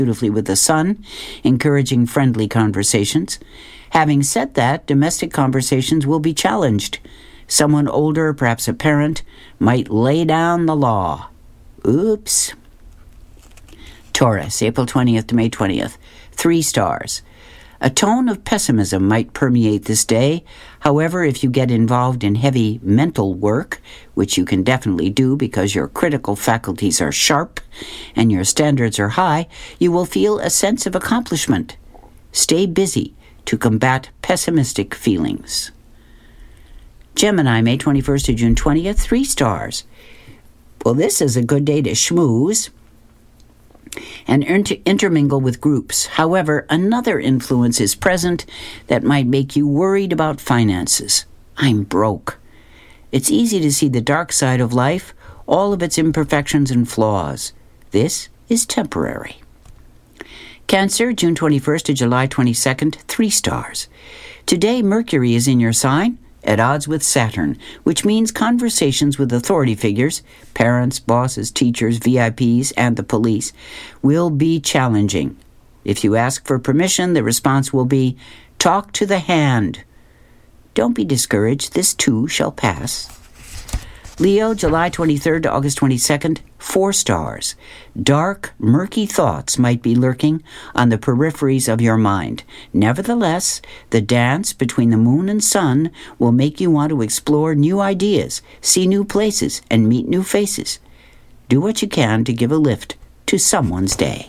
beautifully with the sun, encouraging friendly conversations. Having said that, domestic conversations will be challenged. Someone older, perhaps a parent, might lay down the law. Oops. Taurus, April 20th to May 20th. 3 stars. A tone of pessimism might permeate this day. However, if you get involved in heavy mental work, which you can definitely do because your critical faculties are sharp and your standards are high, you will feel a sense of accomplishment. Stay busy to combat pessimistic feelings. Gemini, May 21st to June 20th, 3 stars. Well, this is a good day to schmooze and intermingle with groups. However, another influence is present that might make you worried about finances. I'm broke. It's easy to see the dark side of life, all of its imperfections and flaws. This is temporary. Cancer, June 21st to July 22nd, 3 stars. Today, Mercury is in your sign, at odds with Saturn, which means conversations with authority figures, parents, bosses, teachers, VIPs, and the police, will be challenging. If you ask for permission, the response will be, "Talk to the hand." Don't be discouraged. This too shall pass. Leo, July 23rd to August 22nd, 4 stars. Dark, murky thoughts might be lurking on the peripheries of your mind. Nevertheless, the dance between the moon and sun will make you want to explore new ideas, see new places, and meet new faces. Do what you can to give a lift to someone's day.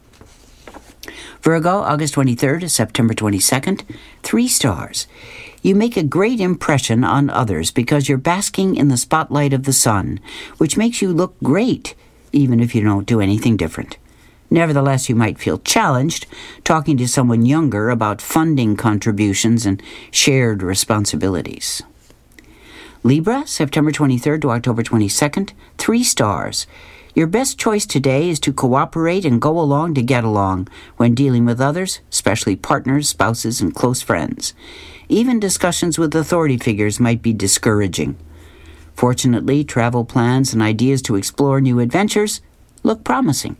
Virgo, August 23rd to September 22nd, 3 stars. You make a great impression on others because you're basking in the spotlight of the sun, which makes you look great, even if you don't do anything different. Nevertheless, you might feel challenged talking to someone younger about funding contributions and shared responsibilities. Libra, September 23rd to October 22nd, 3 stars. Your best choice today is to cooperate and go along to get along when dealing with others, especially partners, spouses, and close friends. Even discussions with authority figures might be discouraging. Fortunately, travel plans and ideas to explore new adventures look promising.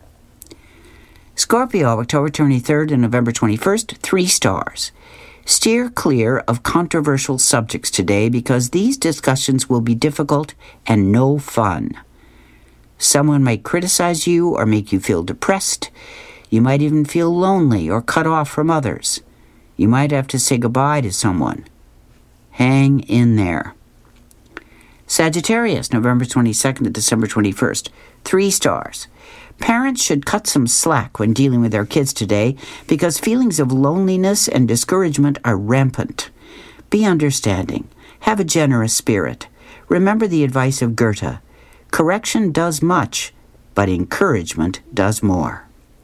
Scorpio, October 23rd and November 21st, 3 stars. Steer clear of controversial subjects today because these discussions will be difficult and no fun. Someone might criticize you or make you feel depressed. You might even feel lonely or cut off from others. You might have to say goodbye to someone. Hang in there. Sagittarius, November 22nd to December 21st, 3 stars. Parents should cut some slack when dealing with their kids today because feelings of loneliness and discouragement are rampant. Be understanding. Have a generous spirit. Remember the advice of Goethe. Correction does much, but encouragement does more.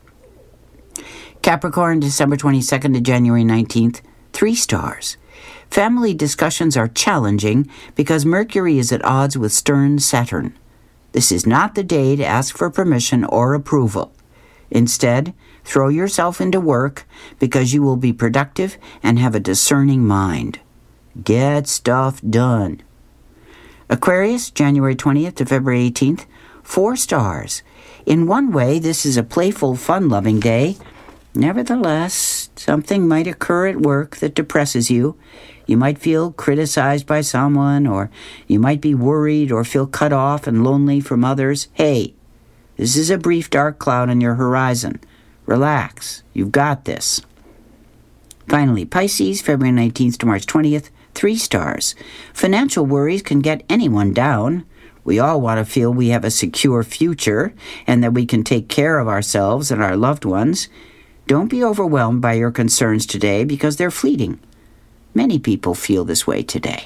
Capricorn, December 22nd to January 19th, 3 stars. Family discussions are challenging because Mercury is at odds with stern Saturn. This is not the day to ask for permission or approval. Instead, throw yourself into work because you will be productive and have a discerning mind. Get stuff done. Aquarius, January 20th to February 18th, 4 stars. In one way, this is a playful, fun-loving day. Nevertheless, something might occur at work that depresses you. You might feel criticized by someone, or you might be worried or feel cut off and lonely from others. Hey, this is a brief dark cloud on your horizon. Relax. You've got this. Finally, Pisces, February 19th to March 20th, 3 stars. Financial worries can get anyone down. We all want to feel we have a secure future and that we can take care of ourselves and our loved ones. Don't be overwhelmed by your concerns today because they're fleeting. Many people feel this way today.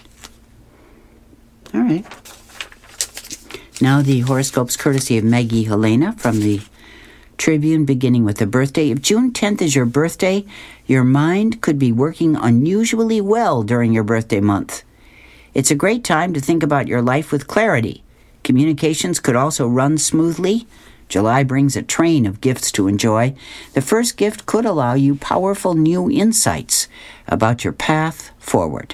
All right. Now the horoscopes courtesy of Maggie Helena from the Tribune, beginning with the birthday. If June 10th is your birthday, your mind could be working unusually well during your birthday month. It's a great time to think about your life with clarity. Communications could also run smoothly. July brings a train of gifts to enjoy. The first gift could allow you powerful new insights about your path forward.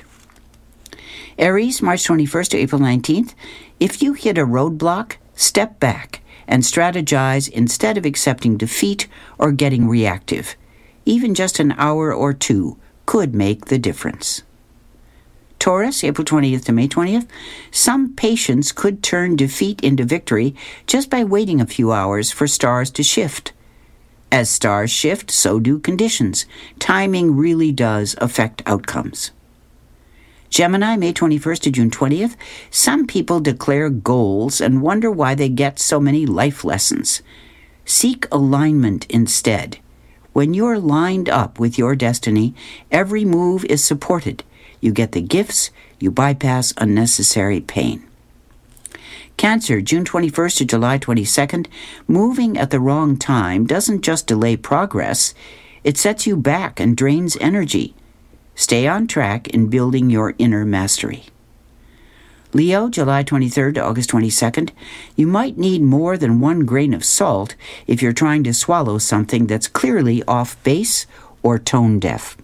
Aries, March 21st to April 19th. If you hit a roadblock, step back and strategize instead of accepting defeat or getting reactive. Even just an hour or two could make the difference. Taurus, April 20th to May 20th. Some patients could turn defeat into victory just by waiting a few hours for stars to shift. As stars shift, so do conditions. Timing really does affect outcomes. Gemini, May 21st to June 20th. Some people declare goals and wonder why they get so many life lessons. Seek alignment instead. When you're lined up with your destiny, every move is supported. You get the gifts, you bypass unnecessary pain. Cancer, June 21st to July 22nd. Moving at the wrong time doesn't just delay progress, it sets you back and drains energy. Stay on track in building your inner mastery. Leo, July 23rd to August 22nd. You might need more than 1 grain of salt if you're trying to swallow something that's clearly off base or tone deaf.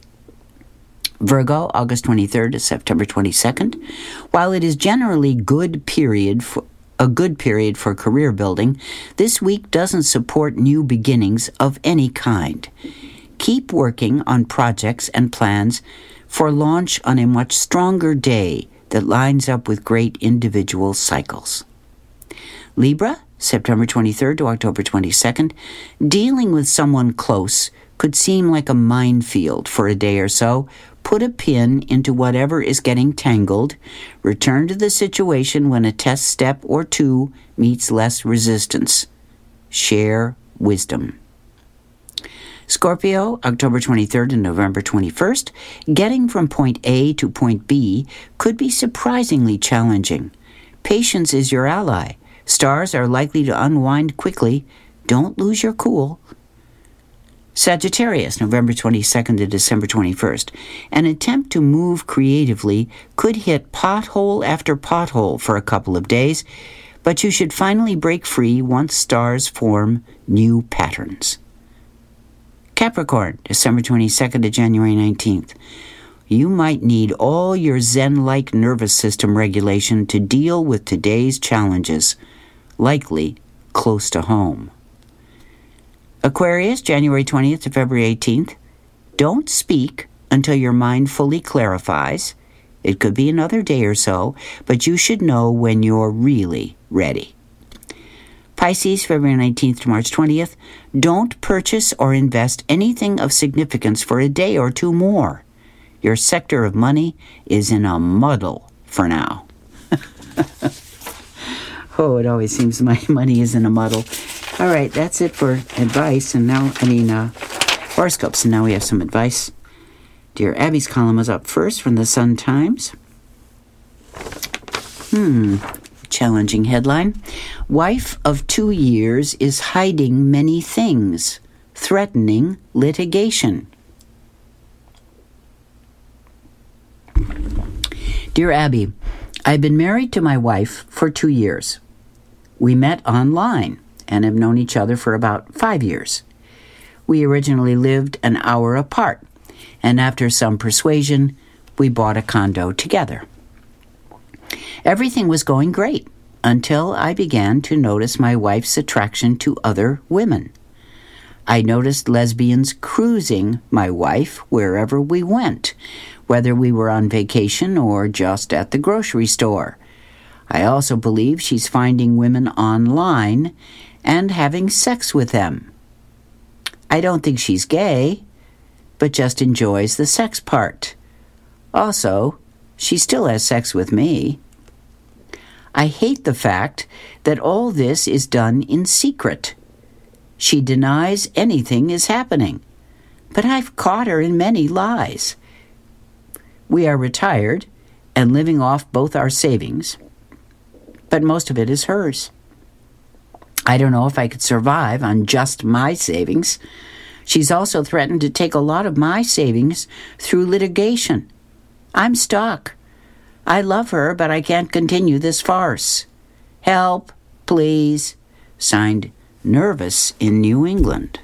Virgo, August 23rd to September 22nd. While it is generally a good period for career building, this week doesn't support new beginnings of any kind. Keep working on projects and plans for launch on a much stronger day that lines up with great individual cycles. Libra, September 23rd to October 22nd. Dealing with someone close could seem like a minefield for a day or so. Put a pin into whatever is getting tangled. Return to the situation when a test step or two meets less resistance. Share wisdom. Scorpio, October 23rd and November 21st. Getting from point A to point B could be surprisingly challenging. Patience is your ally. Stars are likely to unwind quickly. Don't lose your cool. Sagittarius, November 22nd to December 21st. An attempt to move creatively could hit pothole after pothole for a couple of days, but you should finally break free once stars form new patterns. Capricorn, December 22nd to January 19th. You might need all your Zen-like nervous system regulation to deal with today's challenges, likely close to home. Aquarius, January 20th to February 18th. Don't speak until your mind fully clarifies. It could be another day or so, but you should know when you're really ready. Pisces, February 19th to March 20th. Don't purchase or invest anything of significance for a day or two more. Your sector of money is in a muddle for now. Oh, it always seems my money is in a muddle. All right, that's it for advice, and now, horoscopes, and now we have some advice. Dear Abby's column is up first from the Sun-Times. Challenging headline. Wife of 2 years is hiding many things, threatening litigation. Dear Abby, I've been married to my wife for 2 years. We met online and have known each other for about 5 years. We originally lived an hour apart, and after some persuasion, we bought a condo together. Everything was going great until I began to notice my wife's attraction to other women. I noticed lesbians cruising my wife wherever we went, whether we were on vacation or just at the grocery store. I also believe she's finding women online and having sex with them. I don't think she's gay, but just enjoys the sex part. Also, she still has sex with me. I hate the fact that all this is done in secret. She denies anything is happening, but I've caught her in many lies. We are retired and living off both our savings, but most of it is hers. I don't know if I could survive on just my savings. She's also threatened to take a lot of my savings through litigation. I'm stuck. I love her, but I can't continue this farce. Help, please. Signed, Nervous in New England.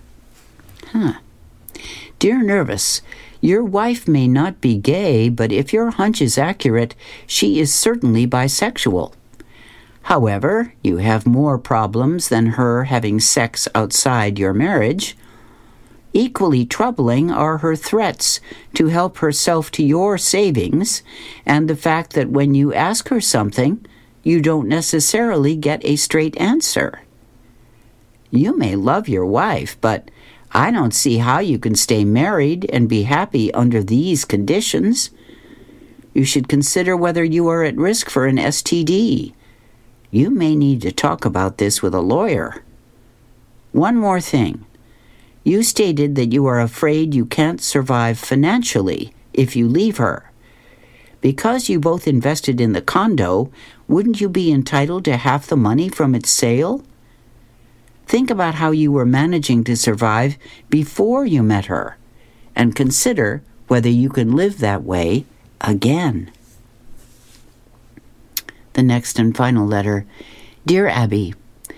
Dear Nervous, your wife may not be gay, but if your hunch is accurate, she is certainly bisexual. However, you have more problems than her having sex outside your marriage. Equally troubling are her threats to help herself to your savings and the fact that when you ask her something, you don't necessarily get a straight answer. You may love your wife, but I don't see how you can stay married and be happy under these conditions. You should consider whether you are at risk for an STD. You may need to talk about this with a lawyer. One more thing. You stated that you are afraid you can't survive financially if you leave her. Because you both invested in the condo, wouldn't you be entitled to half the money from its sale? Think about how you were managing to survive before you met her, and consider whether you can live that way again. The next and final letter. Dear Abby,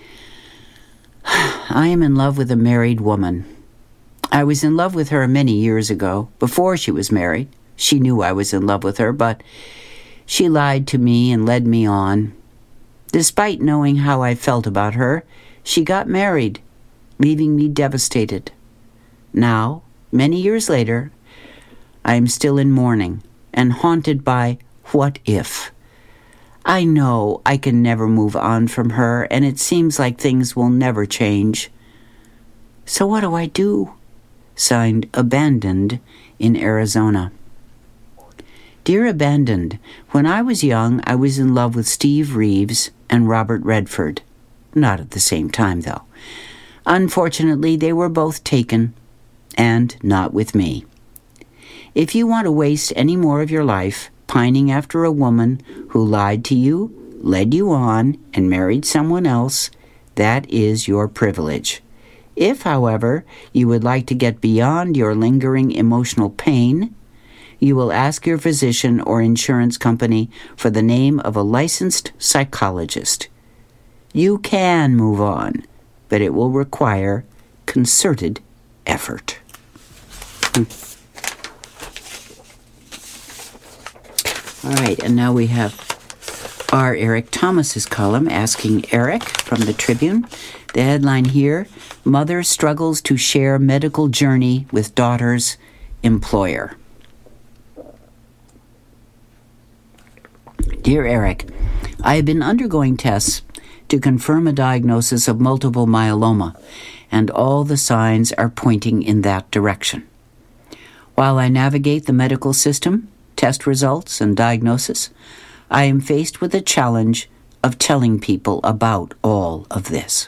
I am in love with a married woman. I was in love with her many years ago, before she was married. She knew I was in love with her, but she lied to me and led me on. Despite knowing how I felt about her, she got married, leaving me devastated. Now, many years later, I am still in mourning and haunted by what if. I know I can never move on from her, and it seems like things will never change. So what do I do? Signed, Abandoned, in Arizona. Dear Abandoned, when I was young, I was in love with Steve Reeves and Robert Redford. Not at the same time, though. Unfortunately, they were both taken, and not with me. If you want to waste any more of your life pining after a woman who lied to you, led you on, and married someone else, that is your privilege. If, however, you would like to get beyond your lingering emotional pain, you will ask your physician or insurance company for the name of a licensed psychologist. You can move on, but it will require concerted effort. All right, and now we have our Eric Thomas's column asking Eric from the Tribune. The headline here, Mother Struggles to Share Medical Journey with Daughter's Employer. Dear Eric, I have been undergoing tests to confirm a diagnosis of multiple myeloma, and all the signs are pointing in that direction. While I navigate the medical system, test results, and diagnosis, I am faced with the challenge of telling people about all of this.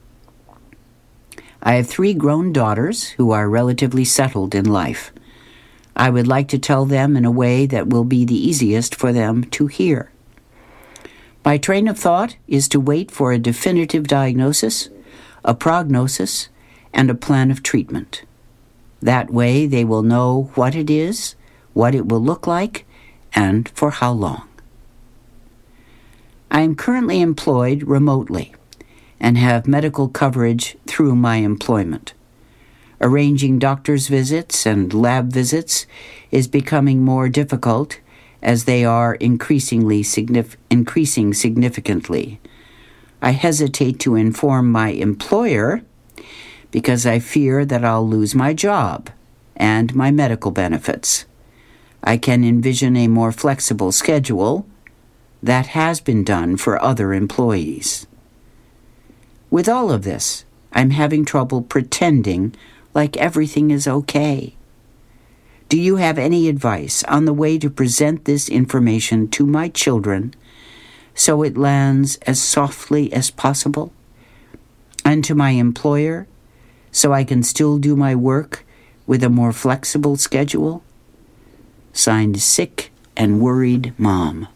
I have 3 grown daughters who are relatively settled in life. I would like to tell them in a way that will be the easiest for them to hear. My train of thought is to wait for a definitive diagnosis, a prognosis, and a plan of treatment. That way they will know what it is, what it will look like, and for how long. I am currently employed remotely and have medical coverage through my employment. Arranging doctor's visits and lab visits is becoming more difficult as they are increasing significantly. I hesitate to inform my employer because I fear that I'll lose my job and my medical benefits. I can envision a more flexible schedule that has been done for other employees. With all of this, I'm having trouble pretending like everything is okay. Do you have any advice on the way to present this information to my children so it lands as softly as possible? And to my employer, so I can still do my work with a more flexible schedule? Signed, Sick and Worried Mom.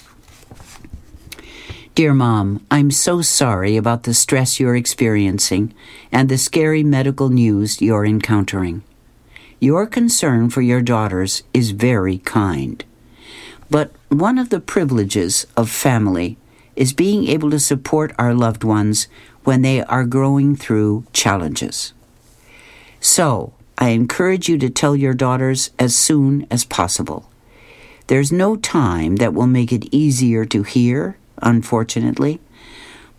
Dear Mom, I'm so sorry about the stress you're experiencing and the scary medical news you're encountering. Your concern for your daughters is very kind. But one of the privileges of family is being able to support our loved ones when they are going through challenges. So, I encourage you to tell your daughters as soon as possible. There's no time that will make it easier to hear, unfortunately,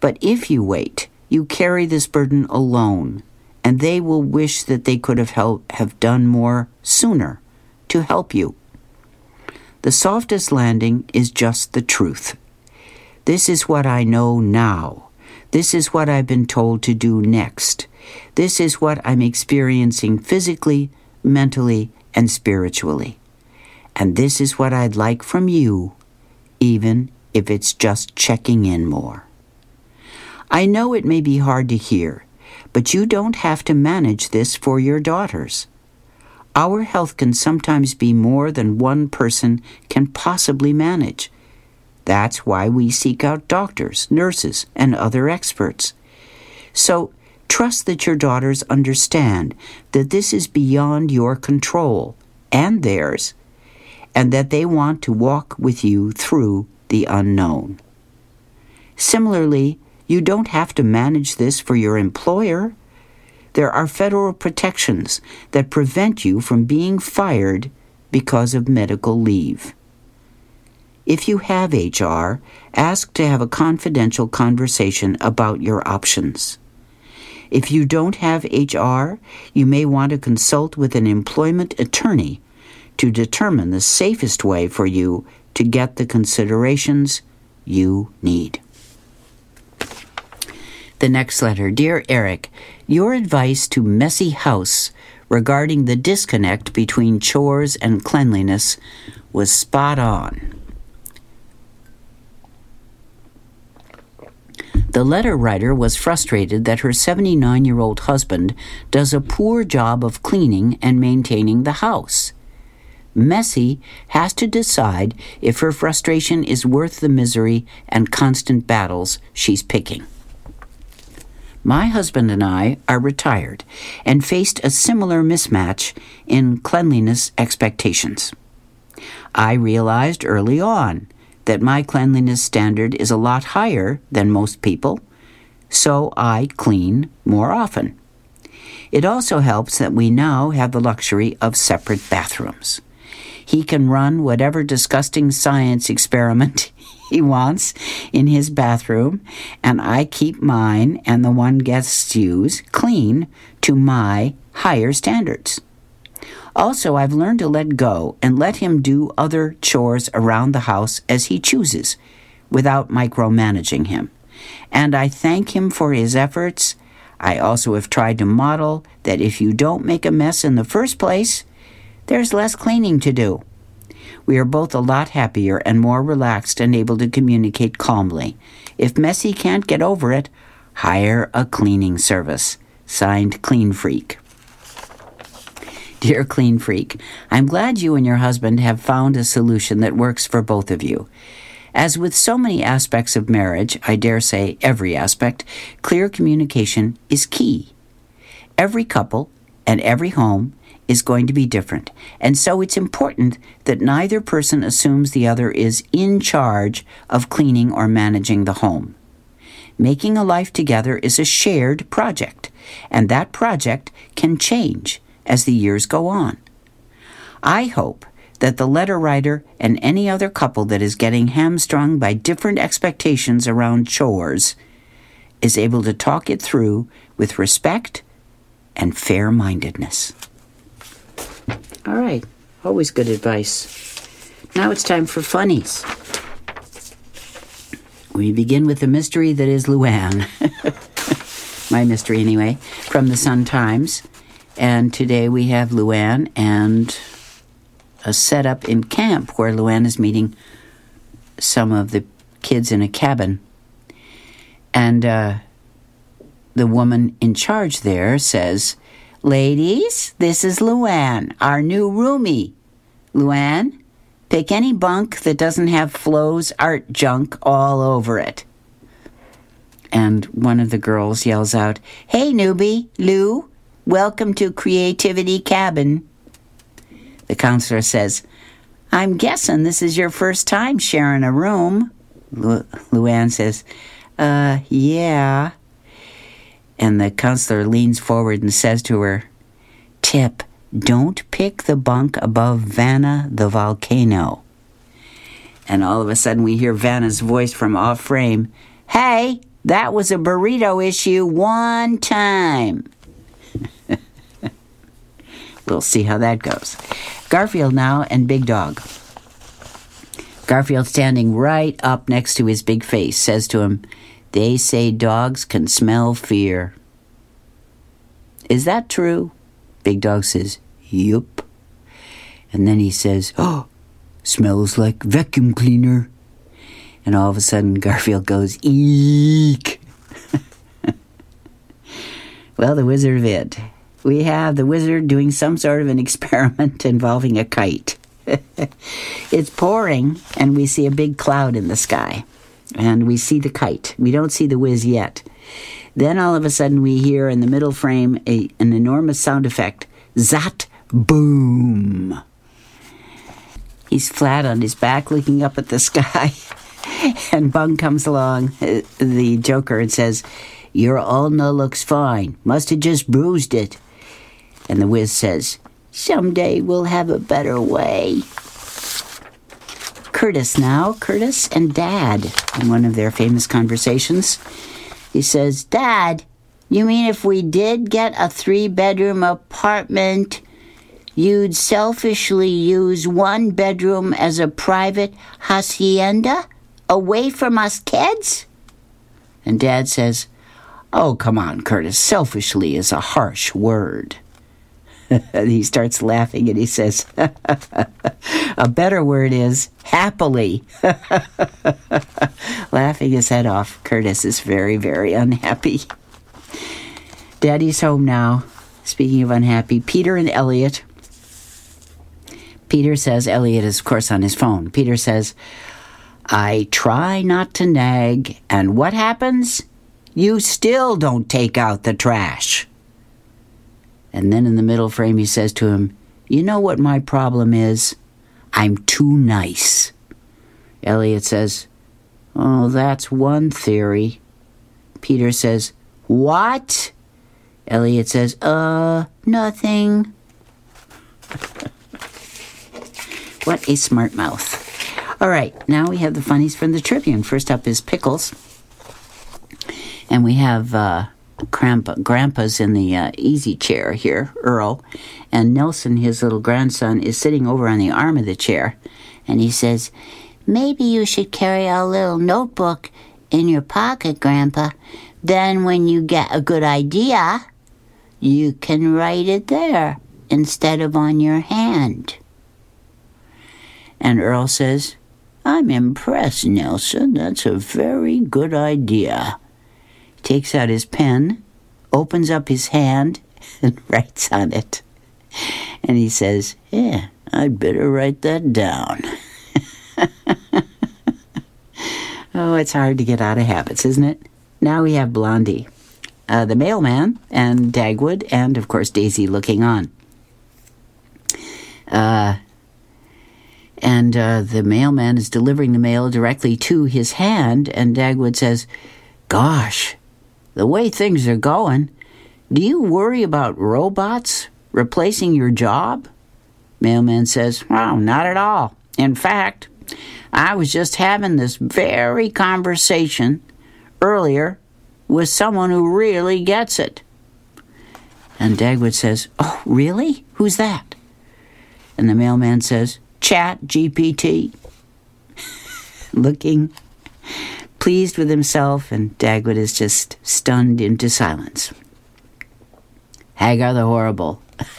But if you wait, you carry this burden alone, and they will wish that they could have done more sooner to help you. The softest landing is just the truth. This is what I know now. This is what I've been told to do next. This is what I'm experiencing physically, mentally, and spiritually. And this is what I'd like from you, even if it's just checking in more. I know it may be hard to hear, but you don't have to manage this for your daughters. Our health can sometimes be more than one person can possibly manage. That's why we seek out doctors, nurses, and other experts. So, trust that your daughters understand that this is beyond your control and theirs, and that they want to walk with you through the unknown. Similarly, you don't have to manage this for your employer. There are federal protections that prevent you from being fired because of medical leave. If you have HR, ask to have a confidential conversation about your options. If you don't have HR, you may want to consult with an employment attorney to determine the safest way for you to get the considerations you need. The next letter. Dear Eric, your advice to Messy House regarding the disconnect between chores and cleanliness was spot on. The letter writer was frustrated that her 79-year-old husband does a poor job of cleaning and maintaining the house. Messy has to decide if her frustration is worth the misery and constant battles she's picking. My husband and I are retired and faced a similar mismatch in cleanliness expectations. I realized early on that my cleanliness standard is a lot higher than most people, so I clean more often. It also helps that we now have the luxury of separate bathrooms. He can run whatever disgusting science experiment he wants in his bathroom, and I keep mine and the one guests use clean to my higher standards. Also, I've learned to let go and let him do other chores around the house as he chooses, without micromanaging him. And I thank him for his efforts. I also have tried to model that if you don't make a mess in the first place, there's less cleaning to do. We are both a lot happier and more relaxed and able to communicate calmly. If Messy can't get over it, hire a cleaning service. Signed, Clean Freak. Dear Clean Freak, I'm glad you and your husband have found a solution that works for both of you. As with so many aspects of marriage, I dare say every aspect, clear communication is key. Every couple and every home is going to be different, and so it's important that neither person assumes the other is in charge of cleaning or managing the home. Making a life together is a shared project, and that project can change as the years go on. I hope that the letter writer and any other couple that is getting hamstrung by different expectations around chores is able to talk it through with respect and fair-mindedness. All right, always good advice. Now it's time for funnies. We begin with the mystery that is Luann. My mystery, anyway, from the Sun-Times. And today we have Luann and a setup in camp where Luann is meeting some of the kids in a cabin. And the woman in charge there says, "Ladies, this is Luann, our new roomie. Luann, pick any bunk that doesn't have Flo's art junk all over it." And one of the girls yells out, "Hey, newbie, Lou, welcome to Creativity Cabin." The counselor says, "I'm guessing this is your first time sharing a room." Luann says, yeah. And the counselor leans forward and says to her, "Tip, don't pick the bunk above Vanna the volcano." And all of a sudden we hear Vanna's voice from off frame, "Hey, That was a burrito issue one time. We'll see how that goes. Garfield now and Big Dog. Garfield, standing right up next to his big face, says to him, "They say dogs can smell fear." "Is that true?" Big Dog says, "Yup." And then he says, "Oh, smells like vacuum cleaner." And all of a sudden, Garfield goes, "Eek." Well, the Wizard of Id. We have the wizard doing some sort of an experiment involving a kite. It's pouring, and we see a big cloud in the sky. And we see the kite. We don't see the whiz yet. Then all of a sudden we hear in the middle frame an enormous sound effect. Zat, boom. He's flat on his back looking up at the sky. And Bung comes along, the Joker, and says, "Your ulna looks fine. Must have just bruised it." And the Wiz says, "Someday we'll have a better way." Curtis now, Curtis and Dad, in one of their famous conversations. He says, "Dad, you mean if we did get a 3-bedroom apartment, you'd selfishly use 1 bedroom as a private hacienda away from us kids?" And Dad says, "Oh, come on, Curtis, selfishly is a harsh word." And he starts laughing and he says, "A better word is happily." Laughing his head off. Curtis is very, very unhappy. Daddy's home now. Speaking of unhappy, Peter and Elliot. Peter says, Elliot is, of course, on his phone. Peter says, "I try not to nag, and what happens? You still don't take out the trash." And then in the middle frame he says to him, "You know what my problem is? I'm too nice." Elliot says, "Oh, that's one theory." Peter says, "What?" Elliot says, nothing." What a smart mouth. All right, now we have the funnies from the Tribune. First up is Pickles. And we have Grandpa's in the easy chair here, Earl. And Nelson, his little grandson, is sitting over on the arm of the chair. And he says, "Maybe you should carry a little notebook in your pocket, Grandpa. Then when you get a good idea, you can write it there instead of on your hand." And Earl says, "I'm impressed, Nelson. That's a very good idea." Takes out his pen, opens up his hand, and writes on it. And he says, "Yeah, I'd better write that down." Oh, it's hard to get out of habits, isn't it? Now we have Blondie, the mailman, and Dagwood, and, of course, Daisy looking on. The mailman is delivering the mail directly to his hand, and Dagwood says, "Gosh, the way things are going, do you worry about robots replacing your job?" Mailman says, "Oh, not at all. In fact, I was just having this very conversation earlier with someone who really gets it." And Dagwood says, "Oh, really? Who's that?" And the mailman says, "ChatGPT." Looking pleased with himself, and Dagwood is just stunned into silence. Hagar the Horrible.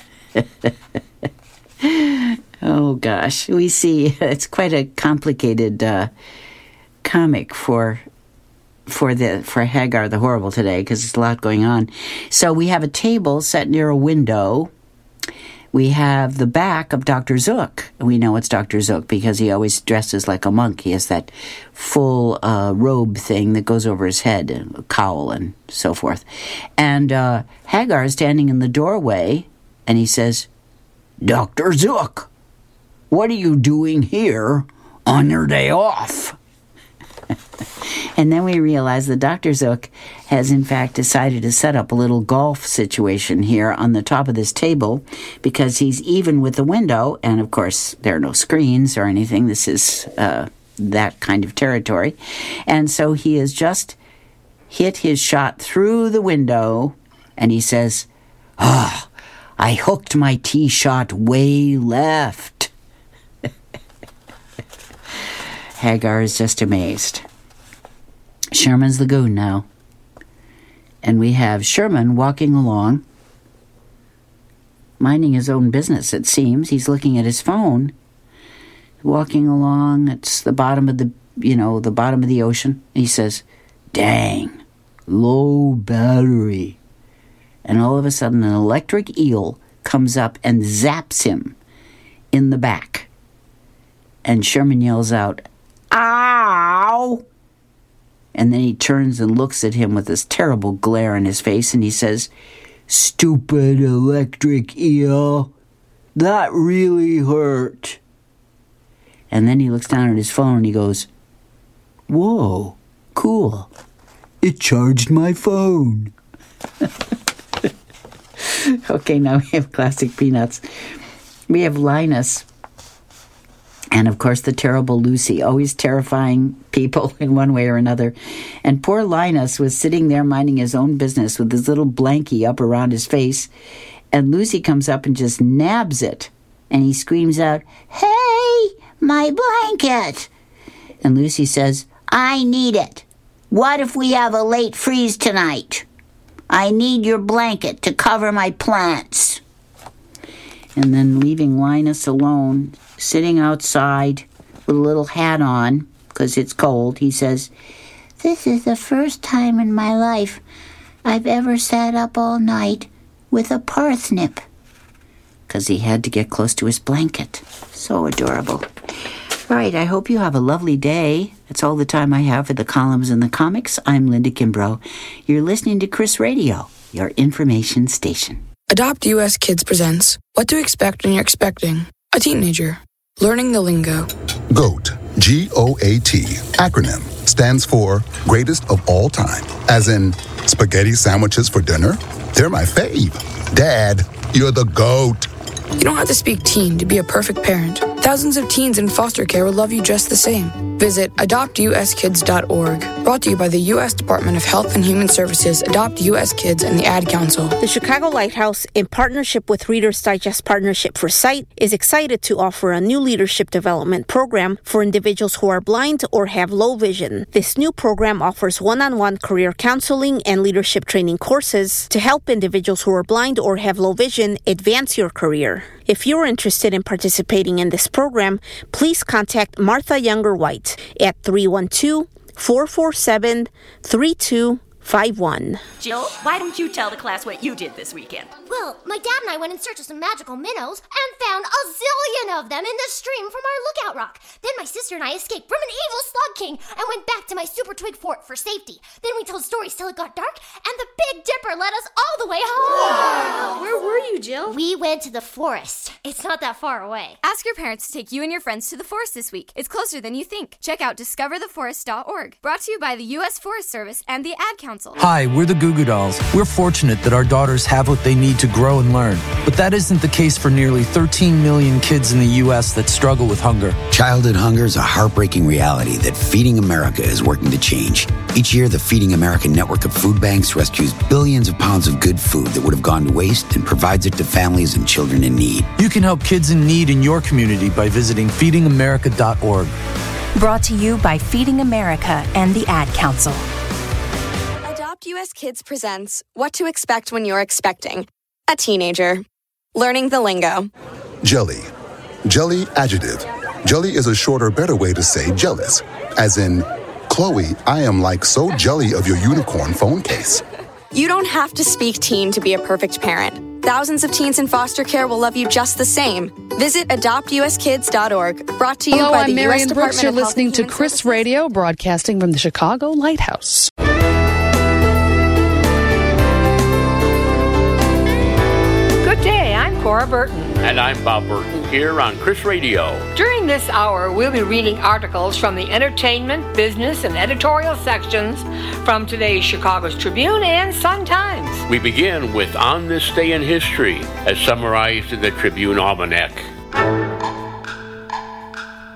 Oh gosh, we see it's quite a complicated comic for Hagar the Horrible today, because there's a lot going on. So we have a table set near a window. We have the back of Dr. Zook. We know it's Dr. Zook because he always dresses like a monk. He has that full robe thing that goes over his head, a cowl and so forth. And Hagar is standing in the doorway, and he says, "Dr. Zook, what are you doing here on your day off?" And then we realize that Dr. Zook has, in fact, decided to set up a little golf situation here on the top of this table because he's even with the window. And, of course, there are no screens or anything. This is that kind of territory. And so he hit his shot through the window, and he says, I hooked my tee shot way left. Hagar is just amazed. Sherman's the goon now. And we have Sherman walking along, minding his own business, it seems. He's looking at his phone, walking along. It's the bottom of the bottom of the ocean. He says, dang, low battery. And all of a sudden an electric eel comes up and zaps him in the back. And Sherman yells out, ow! And then he turns and looks at him with this terrible glare in his face, and he says, stupid electric eel, that really hurt. And then he looks down at his phone and he goes, whoa, cool. It charged my phone. Okay, now we have classic Peanuts. We have Linus. And, of course, the terrible Lucy, always terrifying people in one way or another. And poor Linus was sitting there minding his own business with his little blankie up around his face. And Lucy comes up and just nabs it. And he screams out, hey, my blanket. And Lucy says, I need it. What if we have a late freeze tonight? I need your blanket to cover my plants. And then leaving Linus alone, sitting outside with a little hat on, because it's cold, he says, this is the first time in my life I've ever sat up all night with a parsnip. Because he had to get close to his blanket. So adorable. All right, I hope you have a lovely day. That's all the time I have for the columns and the comics. I'm Linda Kimbrough. You're listening to Chris Radio, your information station. Adopt US Kids presents What to Expect When You're Expecting a Teenager. Learning the lingo. GOAT, G-O-A-T, acronym, stands for Greatest of All Time. As in, spaghetti sandwiches for dinner? They're my fave. Dad, you're the GOAT. You don't have to speak teen to be a perfect parent. Thousands of teens in foster care will love you just the same. Visit adoptuskids.org. Brought to you by the U.S. Department of Health and Human Services, Adopt U.S. Kids, and the Ad Council. The Chicago Lighthouse, in partnership with Reader's Digest Partnership for Sight, is excited to offer a new leadership development program for individuals who are blind or have low vision. This new program offers one-on-one career counseling and leadership training courses to help individuals who are blind or have low vision advance your career. If you're interested in participating in this program, please contact Martha Younger White at 312-447-3251. Jill, why don't you tell the class what you did this weekend? Well, my dad and I went in search of some magical minnows and found a zillion of them in the stream from our lookout rock. Then my sister and I escaped from an evil slug king and went back to my super twig fort for safety. Then we told stories till it got dark, and the Big Dipper led us all the way home. Wow. Where were you, Jill? We went to the forest. It's not that far away. Ask your parents to take you and your friends to the forest this week. It's closer than you think. Check out discovertheforest.org. Brought to you by the U.S. Forest Service and the Ad Council. Hi, we're the Goo Goo Dolls. We're fortunate that our daughters have what they need to grow and learn. But that isn't the case for nearly 13 million kids in the U.S. that struggle with hunger. Childhood hunger is a heartbreaking reality that Feeding America is working to change. Each year, the Feeding America network of food banks rescues billions of pounds of good food that would have gone to waste and provides it to families and children in need. You can help kids in need in your community by visiting feedingamerica.org. Brought to you by Feeding America and the Ad Council. Adopt US Kids presents What to Expect When You're Expecting a Teenager. Learning the lingo. Jelly. Jelly adjective. Jelly is a shorter, better way to say jealous. As in, Chloe, I am like so jelly of your unicorn phone case. You don't have to speak teen to be a perfect parent. Thousands of teens in foster care will love you just the same. Visit adoptuskids.org. Brought to you Hello, by the I'm U.S. Marion Department Brooks. You're of Health listening and to Human Chris Services. Radio, broadcasting from the Chicago Lighthouse. Good day, I'm Cora Burton. And I'm Bob Burton here on Chris Radio. During this hour, we'll be reading articles from the entertainment, business, and editorial sections from today's Chicago's Tribune and Sun-Times. We begin with On This Day in History, as summarized in the Tribune Almanac.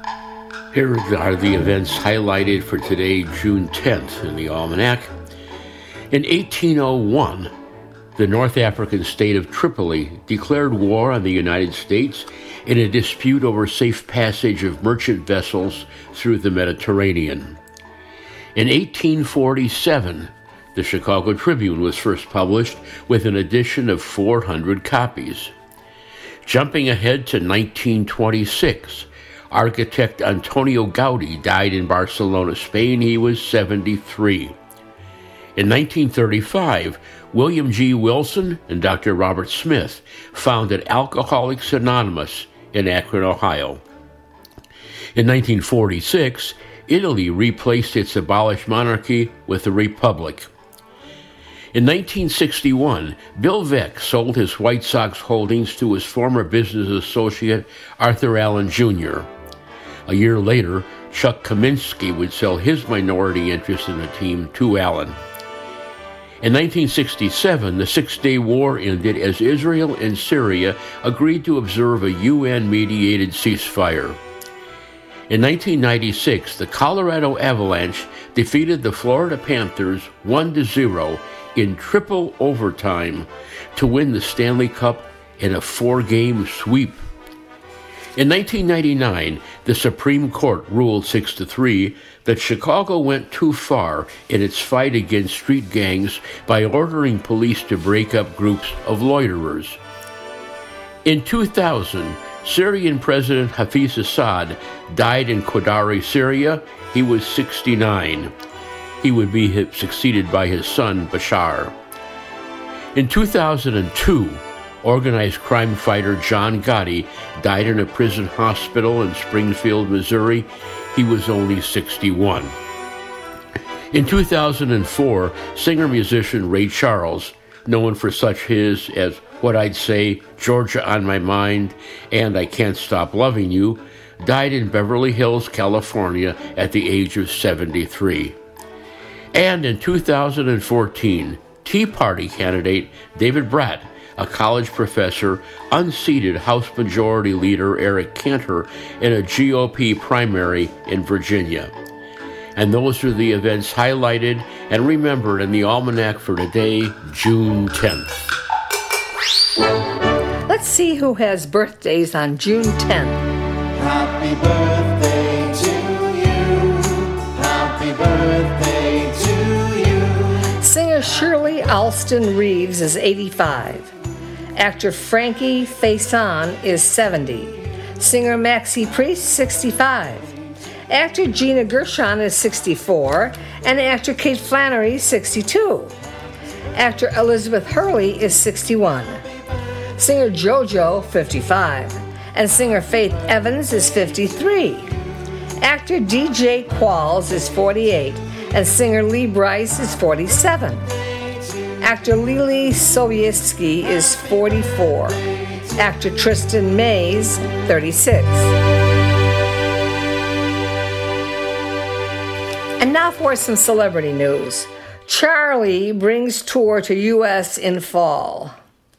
Here are the events highlighted for today, June 10th, in the Almanac. In 1801, the North African state of Tripoli declared war on the United States in a dispute over safe passage of merchant vessels through the Mediterranean. In 1847, the Chicago Tribune was first published with an edition of 400 copies. Jumping ahead to 1926, architect Antonio Gaudí died in Barcelona, Spain. He was 73. In 1935, William G. Wilson and Dr. Robert Smith founded Alcoholics Anonymous in Akron, Ohio. In 1946, Italy replaced its abolished monarchy with a republic. In 1961, Bill Veeck sold his White Sox holdings to his former business associate, Arthur Allen Jr. A year later, Chuck Kaminsky would sell his minority interest in the team to Allen. In 1967, the Six-Day War ended as Israel and Syria agreed to observe a UN-mediated ceasefire. In 1996, the Colorado Avalanche defeated the Florida Panthers 1-0 in triple overtime to win the Stanley Cup in a 4-game sweep. In 1999, the Supreme Court ruled 6-3 that Chicago went too far in its fight against street gangs by ordering police to break up groups of loiterers. In 2000, Syrian President Hafez Assad died in Qadari, Syria. He was 69. He would be succeeded by his son, Bashar. In 2002, organized crime fighter John Gotti died in a prison hospital in Springfield, Missouri. He was only 61. In 2004, singer-musician Ray Charles, known for such hits as What I'd Say, Georgia on My Mind, and I Can't Stop Loving You, died in Beverly Hills, California at the age of 73. And in 2014, Tea Party candidate David Bratt, a college professor, unseated House Majority Leader Eric Cantor in a GOP primary in Virginia. And those are the events highlighted and remembered in the Almanac for today, June 10th. Let's see who has birthdays on June 10th. Happy birthday to you. Happy birthday to you. Singer Shirley Alston Reeves is 85. Actor Frankie Faison is 70. Singer Maxie Priest, 65. Actor Gina Gershon is 64. And actor Kate Flannery, 62. Actor Elizabeth Hurley is 61. Singer JoJo, 55. And singer Faith Evans is 53. Actor DJ Qualls is 48. And singer Lee Brice is 47. Actor Lily Sobieski is 44. Actor Tristan Mays, 36. And now for some celebrity news. Charlie brings tour to U.S. in fall.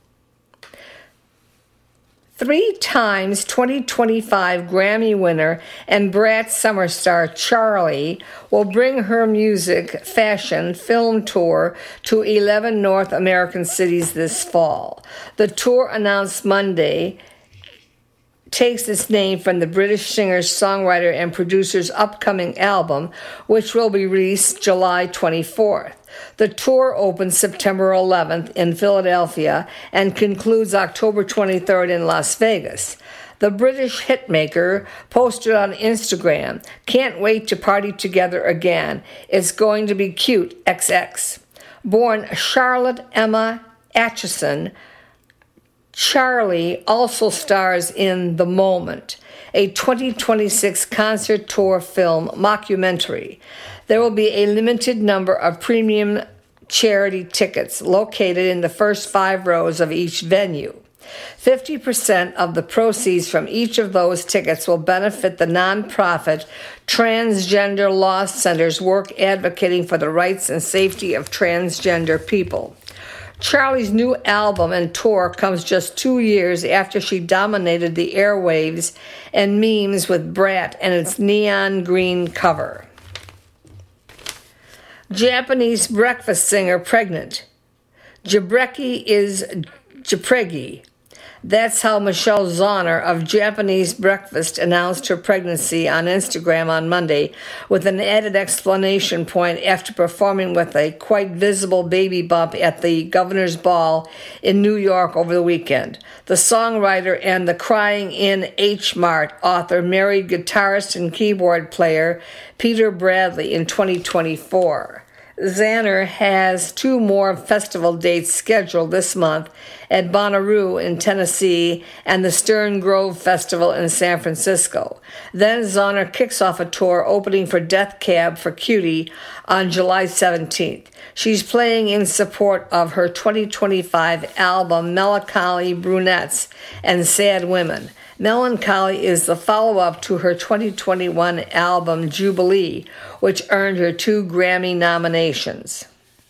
3 times 2025 Grammy winner and Brat Summer star Charlie will bring her music, fashion, film tour to 11 North American cities this fall. The tour, announced Monday, takes its name from the British singer, songwriter, and producer's upcoming album, which will be released July 24th. The tour opens September 11th in Philadelphia and concludes October 23rd in Las Vegas. The British hitmaker posted on Instagram, "Can't wait to party together again. It's going to be cute, XX." Born Charlotte Emma Atchison, Charlie also stars in The Moment, a 2026 concert tour film mockumentary. There will be a limited number of premium charity tickets located in the first 5 rows of each venue. 50% of the proceeds from each of those tickets will benefit the nonprofit Transgender Law Center's work advocating for the rights and safety of transgender people. Charlie's new album and tour comes just 2 years after she dominated the airwaves and memes with Brat and its neon green cover. Japanese breakfast singer pregnant. Jabreki is Japregi. That's how Michelle Zauner of Japanese Breakfast announced her pregnancy on Instagram on Monday, with an added explanation point after performing with a quite visible baby bump at the Governor's Ball in New York over the weekend. The songwriter and the Crying in H Mart author married guitarist and keyboard player Peter Bradley in 2024. Zanner has 2 more festival dates scheduled this month at Bonnaroo in Tennessee and the Stern Grove Festival in San Francisco. Then Zanner kicks off a tour opening for Death Cab for Cutie on July 17th. She's playing in support of her 2025 album Melancholy Brunettes and Sad Women. Melancholy is the follow-up to her 2021 album Jubilee, which earned her 2 Grammy nominations.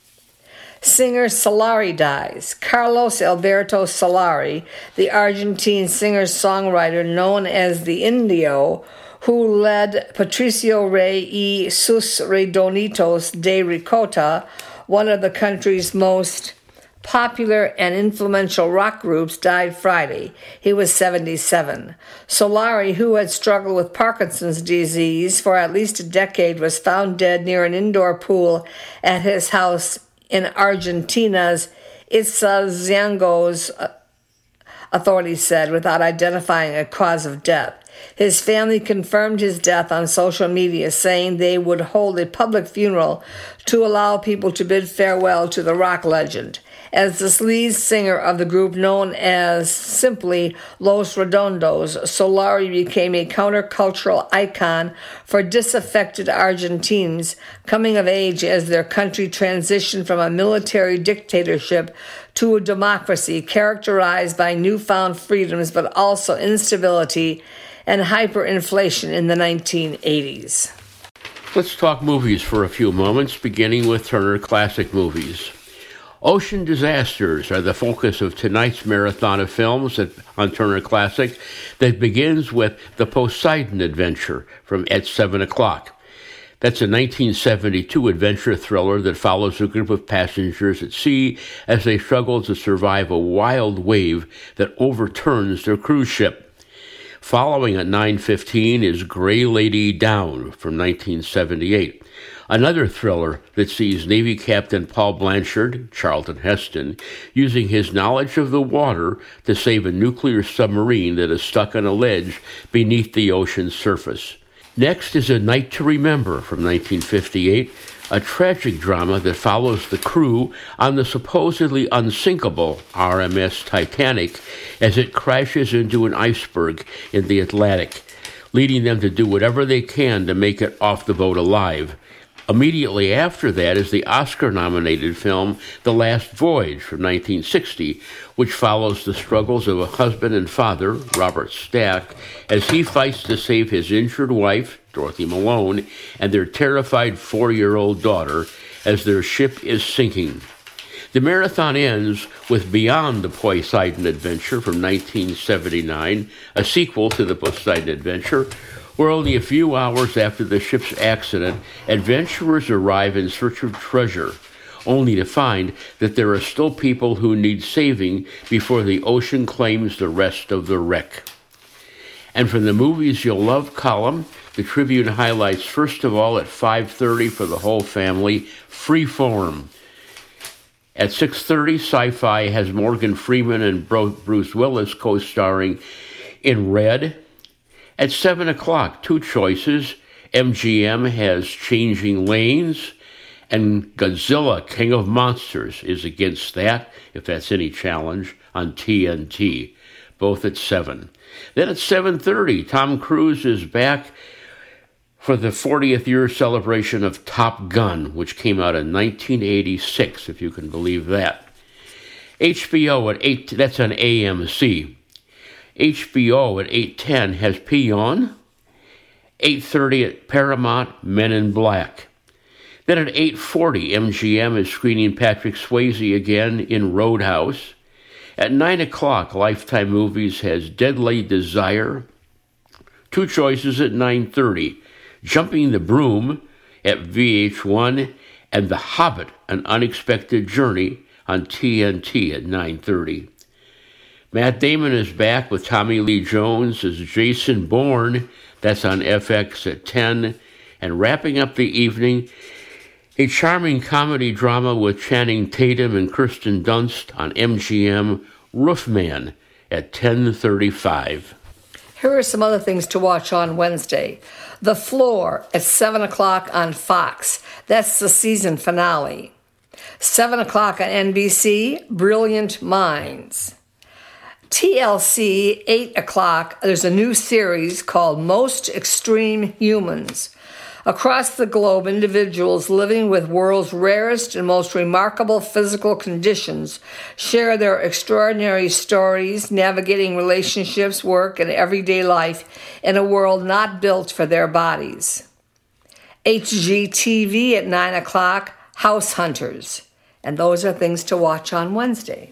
Singer Solari dies. Carlos Alberto Solari, the Argentine singer-songwriter known as the Indio, who led Patricio Rey y sus Redonditos de Ricota, one of the country's most popular and influential rock groups, died Friday. He was 77. Solari, who had struggled with Parkinson's disease for at least a decade, was found dead near an indoor pool at his house in Argentina's Ituzaingó, authorities said, without identifying a cause of death. His family confirmed his death on social media, saying they would hold a public funeral to allow people to bid farewell to the rock legend. As the lead singer of the group known as simply Los Redondos, Solari became a countercultural icon for disaffected Argentines coming of age as their country transitioned from a military dictatorship to a democracy characterized by newfound freedoms but also instability and hyperinflation in the 1980s. Let's talk movies for a few moments, beginning with Turner Classic Movies. Ocean disasters are the focus of tonight's marathon of films on Turner Classic that begins with The Poseidon Adventure at 7 o'clock. That's a 1972 adventure thriller that follows a group of passengers at sea as they struggle to survive a wild wave that overturns their cruise ship. Following at 9:15 is Gray Lady Down from 1978. Another thriller that sees Navy Captain Paul Blanchard, Charlton Heston, using his knowledge of the water to save a nuclear submarine that is stuck on a ledge beneath the ocean's surface. Next is A Night to Remember from 1958, a tragic drama that follows the crew on the supposedly unsinkable RMS Titanic as it crashes into an iceberg in the Atlantic, leading them to do whatever they can to make it off the boat alive. Immediately after that is the Oscar-nominated film The Last Voyage from 1960, which follows the struggles of a husband and father, Robert Stack, as he fights to save his injured wife, Dorothy Malone, and their terrified 4-year-old daughter as their ship is sinking. The marathon ends with Beyond the Poseidon Adventure from 1979, a sequel to The Poseidon Adventure, where only a few hours after the ship's accident, adventurers arrive in search of treasure, only to find that there are still people who need saving before the ocean claims the rest of the wreck. And from the Movies You'll Love column, the Tribune highlights, first of all, at 5:30 for the whole family, Freeform. At 6:30, Sci-Fi has Morgan Freeman and Bruce Willis co-starring in Red. At 7 o'clock, 2 choices. MGM has Changing Lanes, and Godzilla, King of Monsters, is against that, if that's any challenge, on TNT, both at 7. Then at 7:30, Tom Cruise is back for the 40th year celebration of Top Gun, which came out in 1986, if you can believe that. HBO at 8, that's on AMC. HBO at 8:10 has Peon. 8:30 at Paramount, Men in Black. Then at 8:40, MGM is screening Patrick Swayze again in Roadhouse. At 9 o'clock, Lifetime Movies has Deadly Desire. 2 choices at 9:30. Jumping the Broom at VH1 and The Hobbit, An Unexpected Journey on TNT at 9:30. Matt Damon is back with Tommy Lee Jones as Jason Bourne. That's on FX at 10. And wrapping up the evening, a charming comedy drama with Channing Tatum and Kirsten Dunst on MGM, Roofman at 10:35. Here are some other things to watch on Wednesday. The Floor at 7 o'clock on Fox. That's the season finale. 7 o'clock on NBC, Brilliant Minds. TLC, 8 o'clock, there's a new series called Most Extreme Humans. Across the globe, individuals living with world's rarest and most remarkable physical conditions share their extraordinary stories, navigating relationships, work, and everyday life in a world not built for their bodies. HGTV at 9 o'clock, House Hunters. And those are things to watch on Wednesday.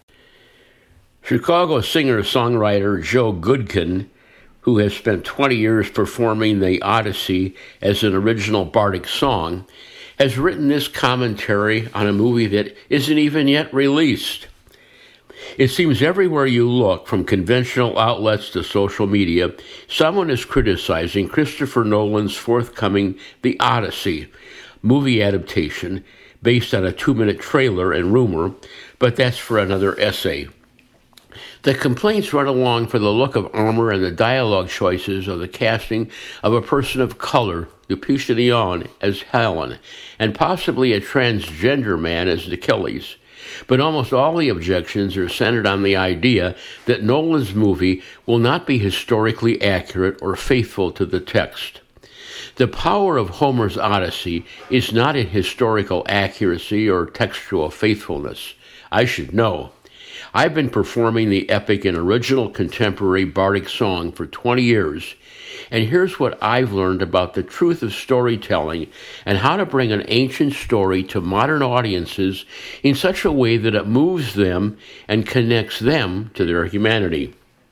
Chicago singer-songwriter Joe Goodkin, who has spent 20 years performing the Odyssey as an original bardic song, has written this commentary on a movie that isn't even yet released. It seems everywhere you look, from conventional outlets to social media, someone is criticizing Christopher Nolan's forthcoming The Odyssey movie adaptation based on a 2-minute trailer and rumor, but that's for another essay. The complaints run along for the look of armor and the dialogue choices of the casting of a person of color, Lupita Nyong'o, as Helen, and possibly a transgender man as Achilles. But almost all the objections are centered on the idea that Nolan's movie will not be historically accurate or faithful to the text. The power of Homer's Odyssey is not in historical accuracy or textual faithfulness. I should know. I've been performing the epic and original contemporary bardic song for 20 years, and here's what I've learned about the truth of storytelling and how to bring an ancient story to modern audiences in such a way that it moves them and connects them to their humanity.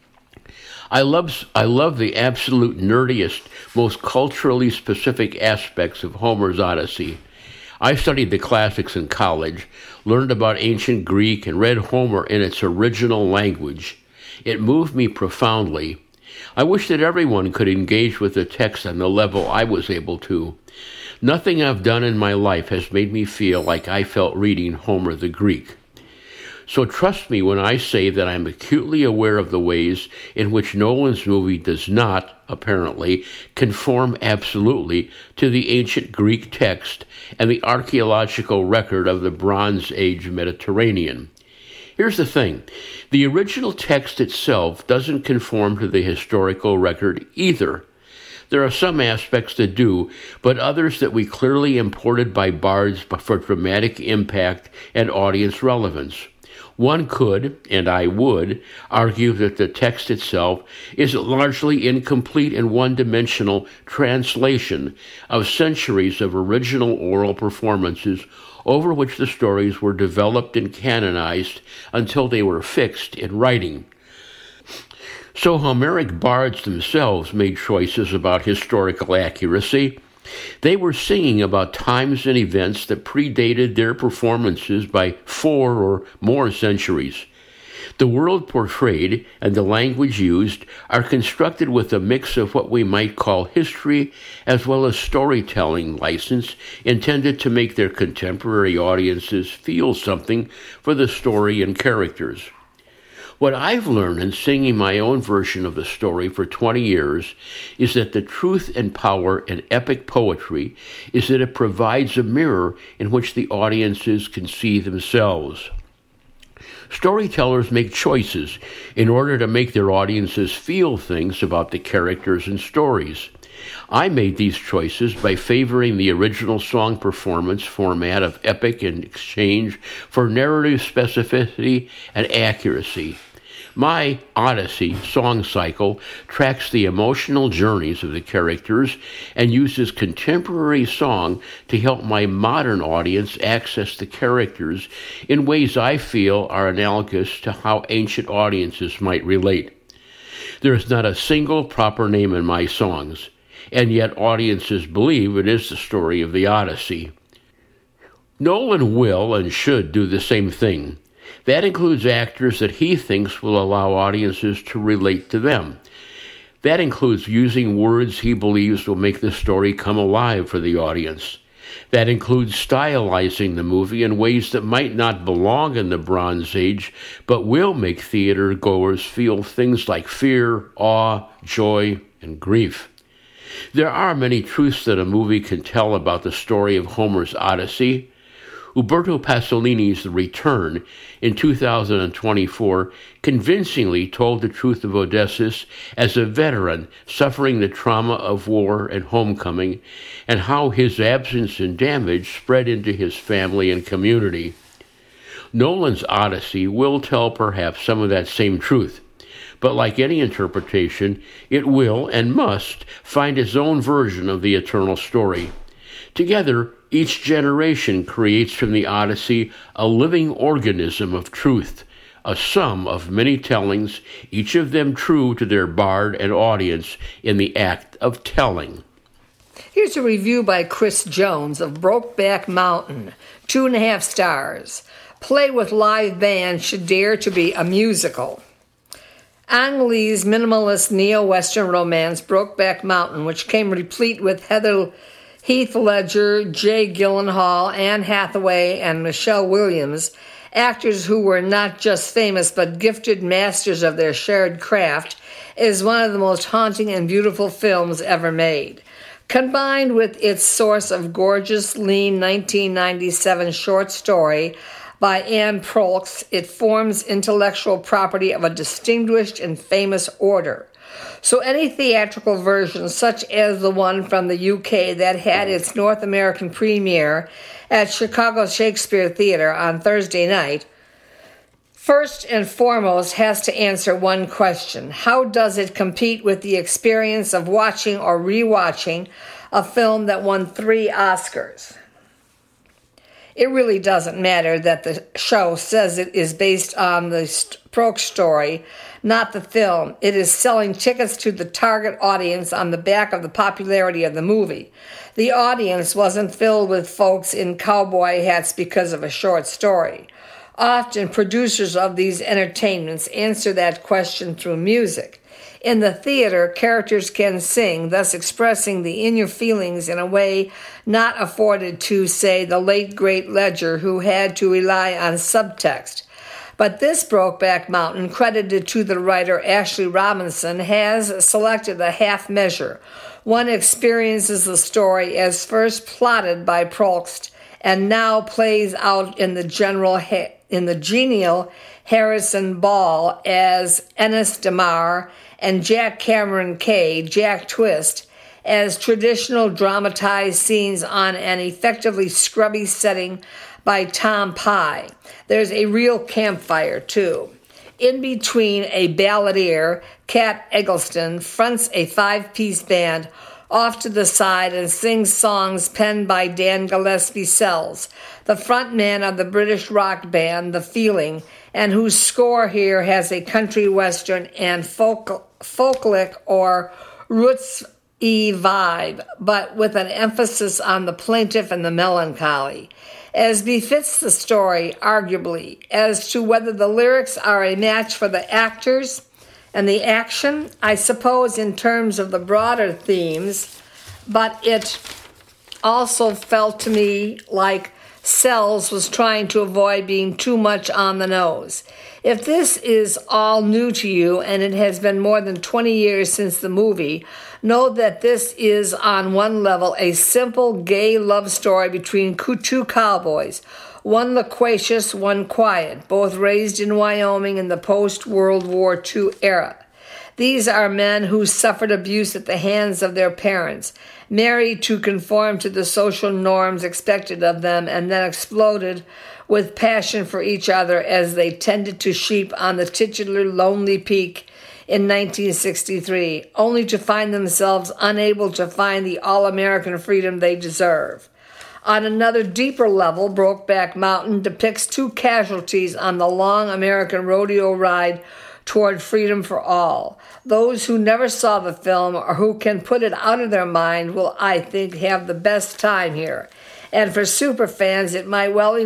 I love the absolute nerdiest, most culturally specific aspects of Homer's Odyssey. I studied the classics in college, learned about ancient Greek, and read Homer in its original language. It moved me profoundly. I wish that everyone could engage with the text on the level I was able to. Nothing I've done in my life has made me feel like I felt reading Homer the Greek. So trust me when I say that I'm acutely aware of the ways in which Nolan's movie does not, apparently, conform absolutely to the ancient Greek text and the archaeological record of the Bronze Age Mediterranean. Here's the thing. The original text itself doesn't conform to the historical record either. There are some aspects that do, but others that we clearly imported by bards for dramatic impact and audience relevance. One could, and I would, argue that the text itself is a largely incomplete and one-dimensional translation of centuries of original oral performances over which the stories were developed and canonized until they were fixed in writing. So Homeric bards themselves made choices about historical accuracy. They were singing about times and events that predated their performances by 4 or more centuries. The world portrayed and the language used are constructed with a mix of what we might call history as well as storytelling license intended to make their contemporary audiences feel something for the story and characters. What I've learned in singing my own version of the story for 20 years is that the truth and power in epic poetry is that it provides a mirror in which the audiences can see themselves. Storytellers make choices in order to make their audiences feel things about the characters and stories. I made these choices by favoring the original song performance format of epic in exchange for narrative specificity and accuracy. My Odyssey song cycle tracks the emotional journeys of the characters and uses contemporary song to help my modern audience access the characters in ways I feel are analogous to how ancient audiences might relate. There is not a single proper name in my songs, and yet audiences believe it is the story of the Odyssey. Nolan will and should do the same thing. That includes actors that he thinks will allow audiences to relate to them. That includes using words he believes will make the story come alive for the audience. That includes stylizing the movie in ways that might not belong in the Bronze Age, but will make theater goers feel things like fear, awe, joy, and grief. There are many truths that a movie can tell about the story of Homer's Odyssey. Umberto Pasolini's The Return in 2024 convincingly told the truth of Odysseus as a veteran suffering the trauma of war and homecoming, and how his absence and damage spread into his family and community. Nolan's Odyssey will tell perhaps some of that same truth, but like any interpretation, it will and must find its own version of the eternal story. Together, each generation creates from the Odyssey a living organism of truth, a sum of many tellings, each of them true to their bard and audience in the act of telling. Here's a review by Chris Jones of Brokeback Mountain, 2.5 stars. Play with live band should dare to be a musical. Ang Lee's minimalist neo-Western romance, Brokeback Mountain, which came replete with Heath Ledger, Jay Gyllenhaal, Anne Hathaway, and Michelle Williams, actors who were not just famous but gifted masters of their shared craft, is one of the most haunting and beautiful films ever made. Combined with its source of gorgeous, lean 1997 short story by Anne Prolx, it forms intellectual property of a distinguished and famous order. So any theatrical version, such as the one from the UK that had its North American premiere at Chicago Shakespeare Theatre on Thursday night, first and foremost has to answer one question. How does it compete with the experience of watching or rewatching a film that won 3 Oscars? It really doesn't matter that the show says it is based on the Prolx story, not the film. It is selling tickets to the target audience on the back of the popularity of the movie. The audience wasn't filled with folks in cowboy hats because of a short story. Often, producers of these entertainments answer that question through music. In the theater, characters can sing, thus expressing the inner feelings in a way not afforded to, say, the late great Ledger, who had to rely on subtext. But this Brokeback Mountain, credited to the writer Ashley Robinson, has selected a half measure. One experiences the story as first plotted by Prolx and now plays out in the genial Harrison Ball as Ennis DeMar and Jack Cameron Kay, Jack Twist, as traditional dramatized scenes on an effectively scrubby setting by Tom Pye. There's a real campfire, too. In between, a balladeer, Kat Eggleston, fronts a 5-piece band off to the side and sings songs penned by Dan Gillespie Sells, the frontman of the British rock band The Feeling, and whose score here has a country western and folklick or roots-y vibe, but with an emphasis on the plaintive and the melancholy. As befits the story, arguably, as to whether the lyrics are a match for the actors and the action, I suppose in terms of the broader themes, but it also felt to me like Sells was trying to avoid being too much on the nose. If this is all new to you, and it has been more than 20 years since the movie, know that this is, on one level, a simple gay love story between 2 cowboys, one loquacious, one quiet, both raised in Wyoming in the post-World War II era. These are men who suffered abuse at the hands of their parents, married to conform to the social norms expected of them, and then exploded with passion for each other as they tended to sheep on the titular Lonely Peak in 1963, only to find themselves unable to find the all-American freedom they deserve. On another deeper level, Brokeback Mountain depicts 2 casualties on the long American rodeo ride toward freedom for all. Those who never saw the film or who can put it out of their mind will, I think, have the best time here. And for superfans, it might well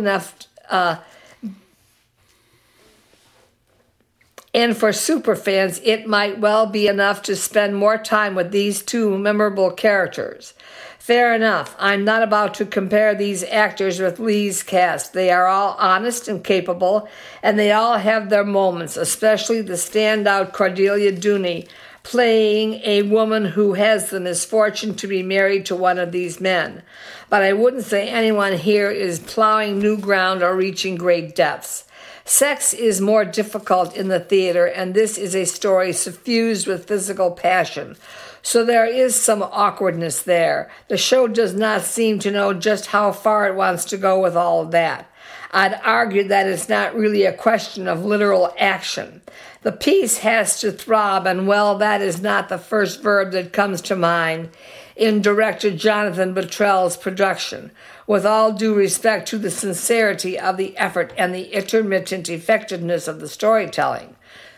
be enough to spend more time with these two memorable characters. Fair enough. I'm not about to compare these actors with Lee's cast. They are all honest and capable, and they all have their moments, especially the standout Cordelia Dooney, playing a woman who has the misfortune to be married to one of these men. But I wouldn't say anyone here is plowing new ground or reaching great depths. Sex is more difficult in the theater, and this is a story suffused with physical passion. So there is some awkwardness there. The show does not seem to know just how far it wants to go with all of that. I'd argue that it's not really a question of literal action. The piece has to throb, and well, that is not the first verb that comes to mind in director Jonathan Bottrell's production, with all due respect to the sincerity of the effort and the intermittent effectiveness of the storytelling.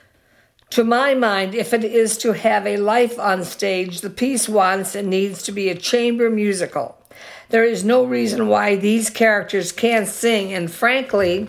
To my mind, if it is to have a life on stage, the piece wants and needs to be a chamber musical. There is no reason why these characters can't sing, and frankly,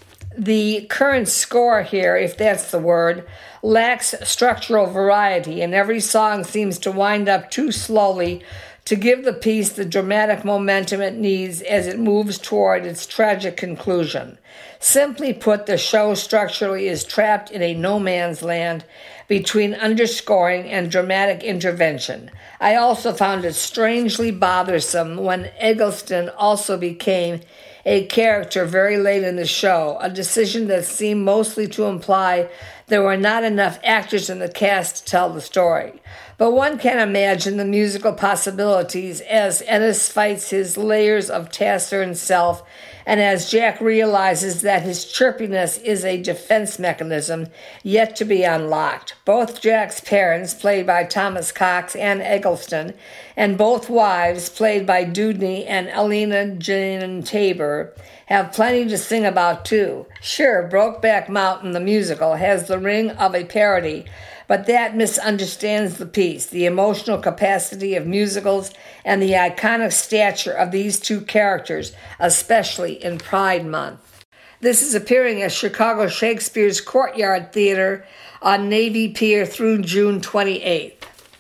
the current score here, if that's the word, lacks structural variety, and every song seems to wind up too slowly to give the piece the dramatic momentum it needs as it moves toward its tragic conclusion. Simply put, the show structurally is trapped in a no man's land between underscoring and dramatic intervention. I also found it strangely bothersome when Eggleston also became a character very late in the show, a decision that seemed mostly to imply there were not enough actors in the cast to tell the story. But one can imagine the musical possibilities as Ennis fights his layers of taciturn self, and as Jack realizes that his chirpiness is a defense mechanism yet to be unlocked. Both Jack's parents, played by Thomas Cox and Eggleston, and both wives, played by Dooney and Elena Jane Tabor, have plenty to sing about too. Sure, Brokeback Mountain, the musical, has the ring of a parody, but that misunderstands the piece, the emotional capacity of musicals, and the iconic stature of these two characters, especially in Pride Month. This is appearing at Chicago Shakespeare's Courtyard Theater on Navy Pier through June 28th.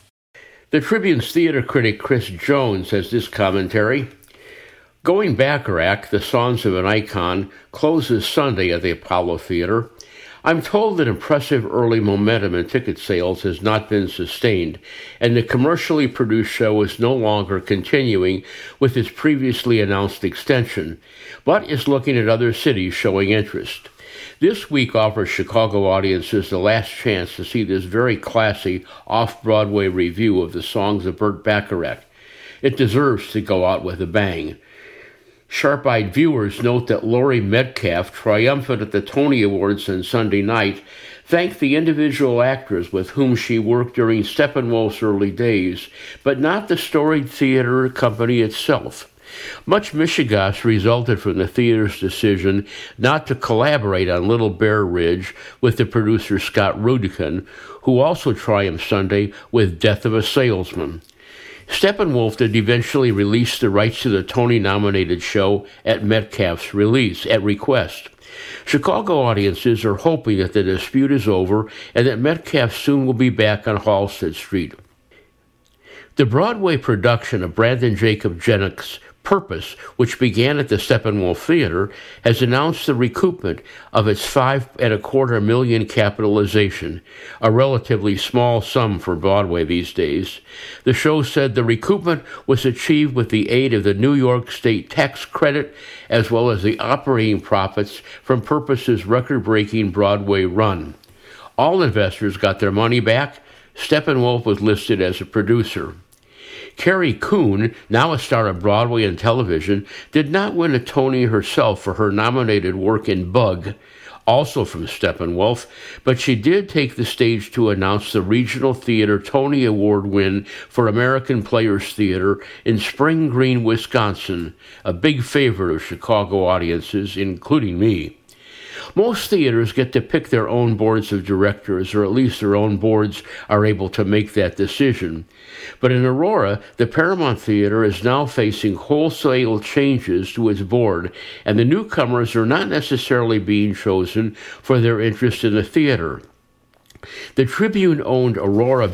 The Tribune's theater critic Chris Jones has this commentary. Going Bacharach, The Songs of an Icon, closes Sunday at the Apollo Theater. I'm told that impressive early momentum in ticket sales has not been sustained, and the commercially produced show is no longer continuing with its previously announced extension, but is looking at other cities showing interest. This week offers Chicago audiences the last chance to see this very classy off-Broadway review of the songs of Burt Bacharach. It deserves to go out with a bang. Sharp-eyed viewers note that Laurie Metcalf, triumphant at the Tony Awards on Sunday night, thanked the individual actors with whom she worked during Steppenwolf's early days, but not the storied theater company itself. Much mishigas resulted from the theater's decision not to collaborate on Little Bear Ridge with the producer Scott Rudkin, who also triumphed Sunday with Death of a Salesman. Steppenwolf did eventually release the rights to the Tony-nominated show at Metcalf's request. Chicago audiences are hoping that the dispute is over and that Metcalf soon will be back on Halsted Street. The Broadway production of Brandon Jacob Jenick's Purpose, which began at the Steppenwolf Theater, has announced the recoupment of its $5.25 million capitalization, a relatively small sum for Broadway these days. The show said the recoupment was achieved with the aid of the New York State tax credit, as well as the operating profits from Purpose's record-breaking Broadway run. All investors got their money back. Steppenwolf was listed as a producer. Carrie Coon, now a star of Broadway and television, did not win a Tony herself for her nominated work in Bug, also from Steppenwolf, but she did take the stage to announce the Regional Theater Tony Award win for American Players Theater in Spring Green, Wisconsin, a big favorite of Chicago audiences, including me. Most theaters get to pick their own boards of directors, or at least their own boards are able to make that decision. But in Aurora, the Paramount Theater is now facing wholesale changes to its board, and the newcomers are not necessarily being chosen for their interest in the theater. The Tribune-owned Aurora